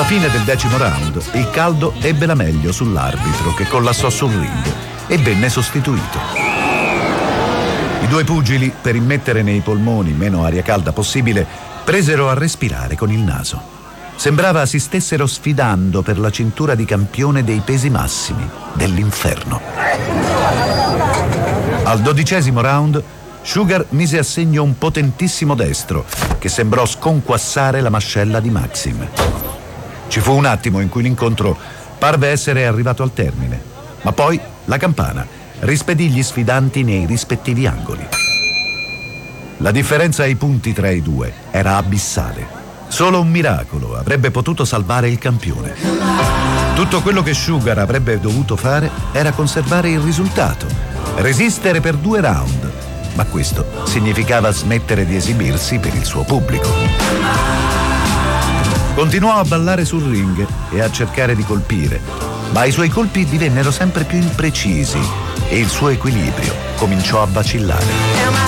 fine del 10° round, il caldo ebbe la meglio sull'arbitro, che collassò sul ring e venne sostituito. I due pugili, per immettere nei polmoni meno aria calda possibile, presero a respirare con il naso. Sembrava si stessero sfidando per la cintura di campione dei pesi massimi dell'inferno. Al 12° round, Sugar mise a segno un potentissimo destro che sembrò sconquassare la mascella di Maxim. Ci fu un attimo in cui l'incontro parve essere arrivato al termine, ma poi la campana rispedì gli sfidanti nei rispettivi angoli. La differenza ai punti tra i due era abissale. Solo un miracolo avrebbe potuto salvare il campione. Tutto quello che Sugar avrebbe dovuto fare era conservare il risultato, resistere per 2 round, ma questo significava smettere di esibirsi per il suo pubblico. Continuò a ballare sul ring e a cercare di colpire, ma i suoi colpi divennero sempre più imprecisi e il suo equilibrio cominciò a vacillare.